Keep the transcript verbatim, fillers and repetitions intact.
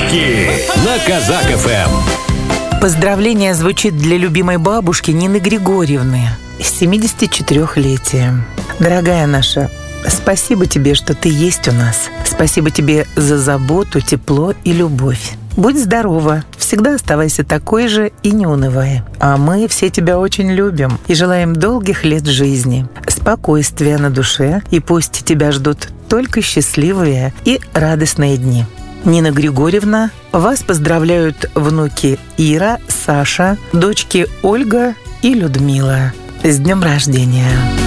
Подарки на Казак эф эм. Поздравление звучит для любимой бабушки Нины Григорьевны с семидесятичетырёхлетием. Дорогая наша, спасибо тебе, что ты есть у нас. Спасибо тебе за заботу, тепло и любовь. Будь здорова, всегда оставайся такой же и не унывай. А мы все тебя очень любим и желаем долгих лет жизни, спокойствия на душе, и пусть тебя ждут только счастливые и радостные дни. Нина Григорьевна, вас поздравляют внуки Ира, Саша, дочки Ольга и Людмила. С днем рождения!